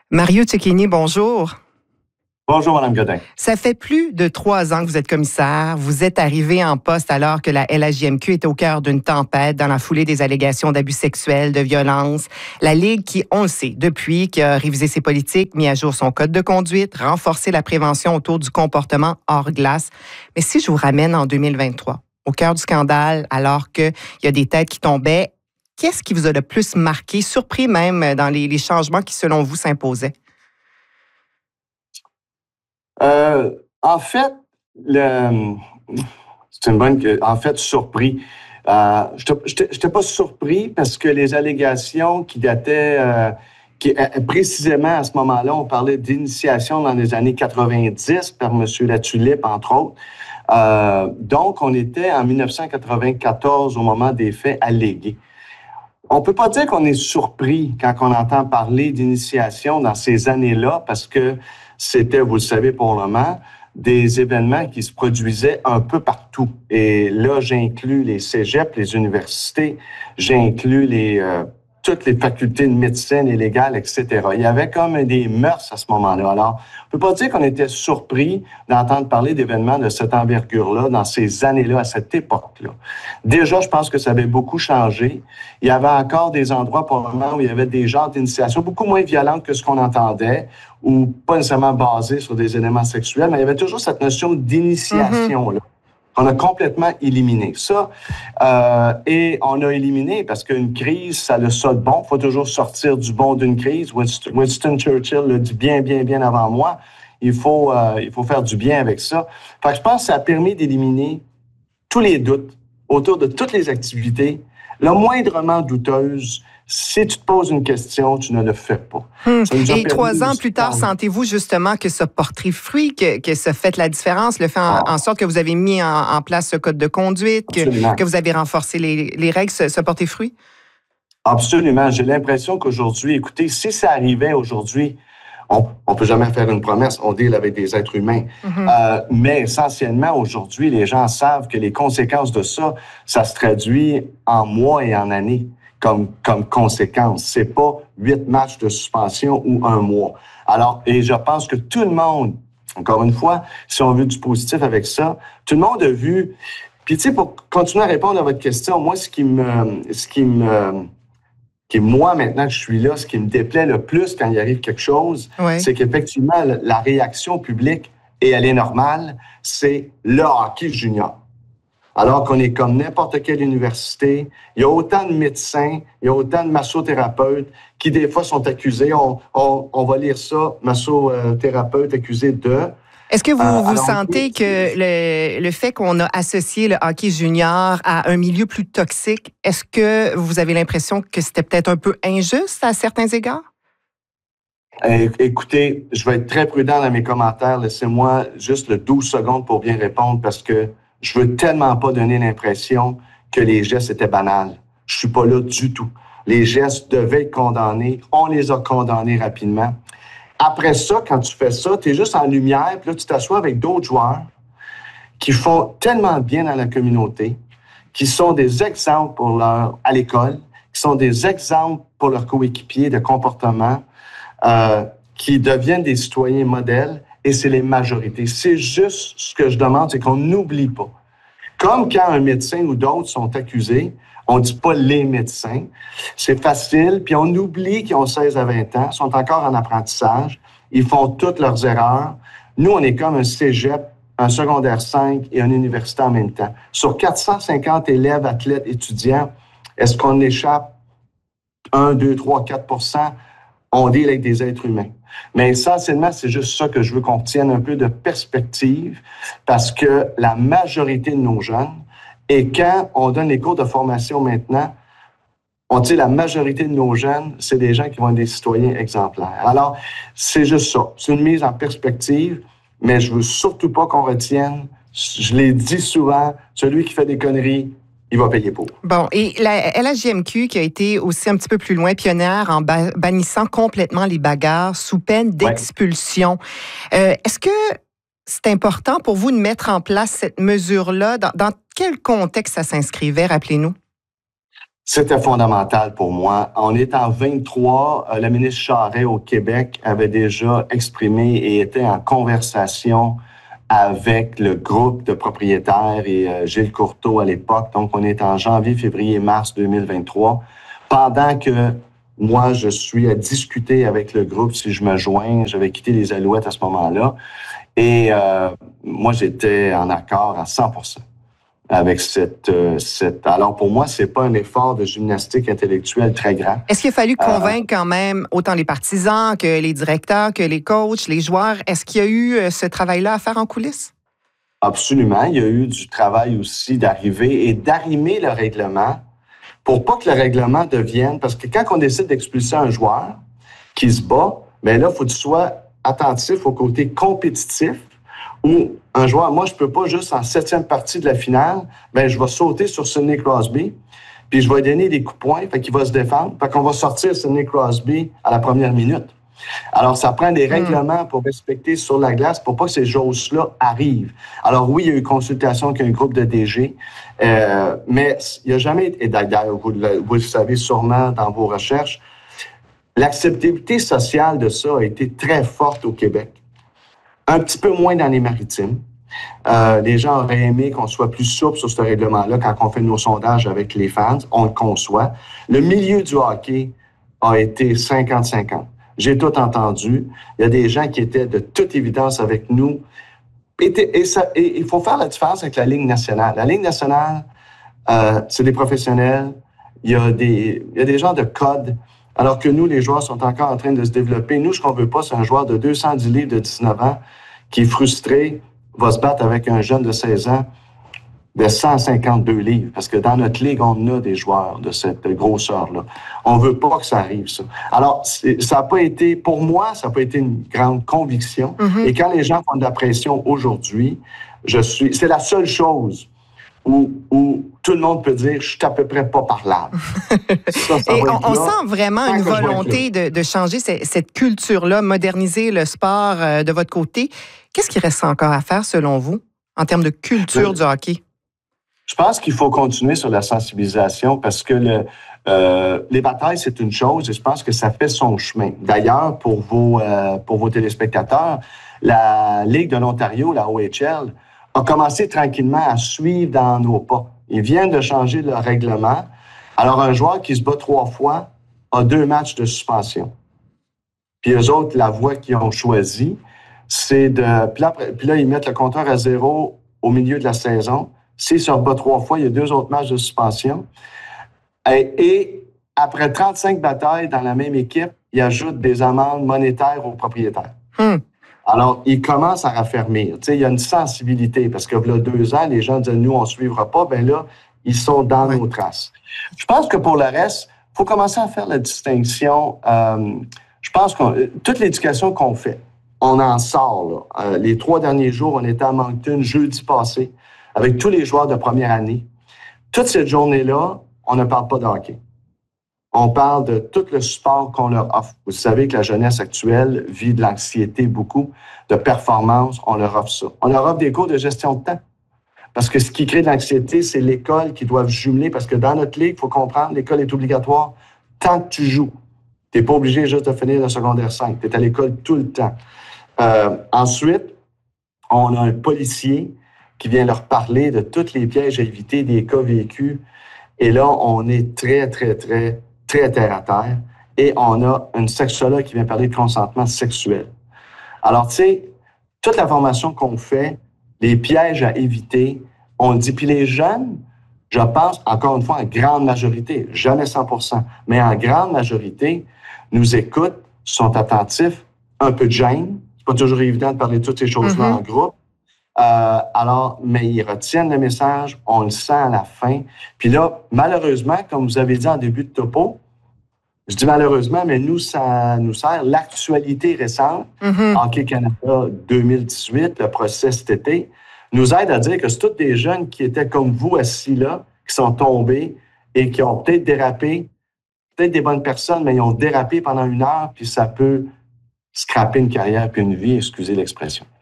Mario Cecchini, bonjour. Bonjour, Mme Godin. Ça fait plus de 3 ans que vous êtes commissaire. Vous êtes arrivé en poste alors que la LHJMQ est au cœur d'une tempête dans la foulée des allégations d'abus sexuels, de violence. La Ligue qui, on le sait, depuis, qui a révisé ses politiques, mis à jour son code de conduite, renforcé la prévention autour du comportement hors glace. Mais si je vous ramène en 2023, au cœur du scandale, alors qu'il y a des têtes qui tombaient, qu'est-ce qui vous a le plus marqué, surpris même dans les changements qui, selon vous, s'imposaient? En fait, c'est une bonne. En fait, surpris. Je n'étais pas surpris parce que les allégations qui dataient, précisément à ce moment-là, on parlait d'initiation dans les années 90 par M. Latulippe, entre autres. Donc, on était en 1994 au moment des faits allégués. On ne peut pas dire qu'on est surpris quand on entend parler d'initiation dans ces années-là parce que c'était, vous le savez pour le moment, des événements qui se produisaient un peu partout. Et là, j'inclus les cégeps, les universités, j'inclus toutes les facultés de médecine et légale, etc. Il y avait comme des mœurs à ce moment-là. Alors, on ne peut pas dire qu'on était surpris d'entendre parler d'événements de cette envergure-là dans ces années-là, à cette époque-là. Déjà, je pense que ça avait beaucoup changé. Il y avait encore des endroits pour le moment où il y avait des genres d'initiation beaucoup moins violentes que ce qu'on entendait, ou pas nécessairement basés sur des éléments sexuels, mais il y avait toujours cette notion d'initiation-là. On a complètement éliminé ça. Et on a éliminé parce qu'une crise, ça a ça de bon. Il faut toujours sortir du bon d'une crise. Winston Churchill l'a dit bien avant moi. Il faut faire du bien avec ça. Fait que je pense que ça a permis d'éliminer tous les doutes autour de toutes les activités, le moindrement douteuse. Si tu te poses une question, tu ne le fais pas. Et 3 ans plus tard, sentez-vous justement que ça porte fruit, que ça fait la différence, le fait en sorte que vous avez mis en place ce code de conduite, que vous avez renforcé les règles, ça porte fruit? Absolument. J'ai l'impression qu'aujourd'hui, écoutez, si ça arrivait aujourd'hui, on ne peut jamais faire une promesse, on deal avec des êtres humains. Mais essentiellement, aujourd'hui, les gens savent que les conséquences de ça, ça se traduit en mois et en années. Comme conséquence. C'est pas 8 matchs de suspension ou 1 mois. Alors, et je pense que tout le monde, encore une fois, si on veut du positif avec ça, tout le monde a vu. Puis, tu sais, pour continuer à répondre à votre question, moi, moi, maintenant que je suis là, ce qui me déplaît le plus quand il arrive quelque chose, c'est qu'effectivement, la réaction publique, et elle est normale, c'est le hockey junior. Alors qu'on est comme n'importe quelle université, il y a autant de médecins, il y a autant de massothérapeutes qui, des fois, sont accusés. On va lire ça, massothérapeute accusé de... Est-ce que vous sentez que le fait qu'on a associé le hockey junior à un milieu plus toxique, est-ce que vous avez l'impression que c'était peut-être un peu injuste à certains égards? Écoutez, je vais être très prudent dans mes commentaires. Laissez-moi juste le 12 secondes pour bien répondre parce que je veux tellement pas donner l'impression que les gestes étaient banals. Je suis pas là du tout. Les gestes devaient être condamnés. On les a condamnés rapidement. Après ça, quand tu fais ça, tu es juste en lumière, puis là, tu t'assois avec d'autres joueurs qui font tellement de bien dans la communauté, qui sont des exemples à l'école, qui sont des exemples pour leurs coéquipiers de comportement, qui deviennent des citoyens modèles. Et c'est les majorités. C'est juste ce que je demande, c'est qu'on n'oublie pas. Comme quand un médecin ou d'autres sont accusés, on ne dit pas les médecins. C'est facile, puis on oublie qu'ils ont 16 à 20 ans, sont encore en apprentissage, ils font toutes leurs erreurs. Nous, on est comme un cégep, un secondaire 5 et un université en même temps. Sur 450 élèves, athlètes, étudiants, est-ce qu'on échappe 1, 2, 3, 4 %? On deal avec des êtres humains. Mais essentiellement, c'est juste ça que je veux qu'on tienne un peu de perspective parce que la majorité de nos jeunes, et quand on donne les cours de formation maintenant, on dit la majorité de nos jeunes, c'est des gens qui vont être des citoyens exemplaires. Alors, c'est juste ça. C'est une mise en perspective, mais je veux surtout pas qu'on retienne, je l'ai dit souvent, celui qui fait des conneries, il va payer pour. Bon, et la LHJMQ qui a été aussi un petit peu plus loin, pionnière en bannissant complètement les bagarres sous peine d'expulsion. Est-ce que c'est important pour vous de mettre en place cette mesure-là? Dans quel contexte ça s'inscrivait, rappelez-nous? C'était fondamental pour moi. On est en 23. La ministre Charest au Québec avait déjà exprimé et était en conversation avec le groupe de propriétaires et Gilles Courteau à l'époque. Donc, on est en janvier, février, mars 2023. Pendant que moi, je suis à discuter avec le groupe si je me joins. J'avais quitté les Alouettes à ce moment-là. Et moi, j'étais en accord à 100% avec cette... Alors, pour moi, c'est pas un effort de gymnastique intellectuelle très grand. Est-ce qu'il a fallu convaincre quand même autant les partisans que les directeurs, que les coachs, les joueurs? Est-ce qu'il y a eu ce travail-là à faire en coulisses? Absolument. Il y a eu du travail aussi d'arriver et d'arrimer le règlement pour pas que le règlement devienne... Parce que quand on décide d'expulser un joueur qui se bat, bien là, il faut que tu sois attentif au côté compétitif où un joueur, moi, je peux pas juste en 7e partie de la finale, ben je vais sauter sur Sidney Crosby, puis je vais donner des coups de poing, fait qu'il va se défendre, fait qu'on va sortir Sidney Crosby à la première minute. Alors, ça prend des règlements pour respecter sur la glace pour pas que ces choses-là arrivent. Alors oui, il y a eu consultation avec un groupe de DG, mais il n'y a jamais, et d'ailleurs, vous le savez sûrement dans vos recherches, l'acceptabilité sociale de ça a été très forte au Québec. Un petit peu moins dans les maritimes. Les gens auraient aimé qu'on soit plus souple sur ce règlement-là quand on fait nos sondages avec les fans. On le conçoit. Le milieu du hockey a été 50-50. J'ai tout entendu. Il y a des gens qui étaient de toute évidence avec nous. Et il faut faire la différence avec la Ligue nationale. La Ligue nationale, c'est des professionnels. Il y a des gens de code. Alors que nous, les joueurs sont encore en train de se développer. Nous, ce qu'on veut pas, c'est un joueur de 210 livres de 19 ans qui est frustré, va se battre avec un jeune de 16 ans de 152 livres. Parce que dans notre ligue, on a des joueurs de cette grosseur-là. On veut pas que ça arrive, ça. Alors, ça n'a pas été, pour moi, ça n'a pas été une grande conviction. Mm-hmm. Et quand les gens font de la pression aujourd'hui, c'est la seule chose où tout le monde peut dire « je suis à peu près pas parlable ». Et on sent vraiment une volonté de changer cette culture-là, moderniser le sport de votre côté. Qu'est-ce qu'il reste encore à faire, selon vous, en termes de culture du hockey? Je pense qu'il faut continuer sur la sensibilisation parce que les batailles, c'est une chose et je pense que ça fait son chemin. D'ailleurs, pour vos téléspectateurs, la Ligue de l'Ontario, la OHL, a commencé tranquillement à suivre dans nos pas. Ils viennent de changer le règlement. Alors, un joueur qui se bat 3 fois a 2 matchs de suspension. Puis eux autres, la voie qu'ils ont choisie, c'est de... Puis là, ils mettent le compteur à 0 au milieu de la saison. S'il se rebat 3 fois, il y a 2 autres matchs de suspension. Et après 35 batailles dans la même équipe, ils ajoutent des amendes monétaires aux propriétaires. Alors, ils commencent à raffermir. Tu sais, il y a une sensibilité parce que là, 2 ans, les gens disaient, nous, on ne suivra pas. Bien là, ils sont dans nos traces. Je pense que pour le reste, il faut commencer à faire la distinction. Je pense que toute l'éducation qu'on fait, on en sort. Là. Les 3 derniers jours, on était à Moncton jeudi passé avec tous les joueurs de première année. Toute cette journée-là, on ne parle pas de hockey. On parle de tout le support qu'on leur offre. Vous savez que la jeunesse actuelle vit de l'anxiété beaucoup, de performance. On leur offre ça. On leur offre des cours de gestion de temps. Parce que ce qui crée de l'anxiété, c'est l'école qui doit jumeler. Parce que dans notre ligue, il faut comprendre, l'école est obligatoire tant que tu joues. Tu n'es pas obligé juste de finir le secondaire 5. Tu es à l'école tout le temps. Ensuite, on a un policier qui vient leur parler de tous les pièges à éviter, des cas vécus. Et là, on est très, très, très, très terre à terre. Et on a une sexologue qui vient parler de consentement sexuel. Alors, tu sais, toute la formation qu'on fait, les pièges à éviter, on le dit. Puis les jeunes, je pense, encore une fois, en grande majorité, jamais 100%, mais en grande majorité, nous écoutent, sont attentifs, un peu de gêne. C'est pas toujours évident de parler de toutes ces choses-là en groupe. Mais ils retiennent le message, on le sent à la fin. Puis là, malheureusement, comme vous avez dit en début de topo, je dis malheureusement, mais nous, ça nous sert l'actualité récente, Hockey Canada 2018, le procès cet été, nous aide à dire que c'est tous des jeunes qui étaient comme vous assis là, qui sont tombés et qui ont peut-être dérapé, peut-être des bonnes personnes, mais ils ont dérapé pendant 1 heure, puis ça peut scraper une carrière puis une vie, excusez l'expression.